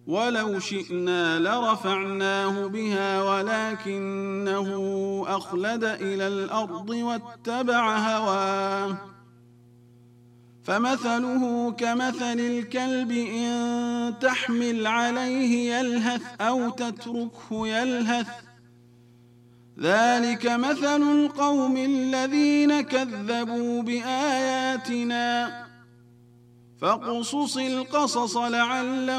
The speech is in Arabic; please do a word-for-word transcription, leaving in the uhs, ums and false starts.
ولو شئنا لرفعناه بها ولكنه أخلد إلى الأرض واتبع هواه فمثله كمثل الكلب إن تحمل عليه يلهث أو تتركه يلهث ذلك مثل القوم الذين كذبوا بآياتنا فاقصص القصص لعلهم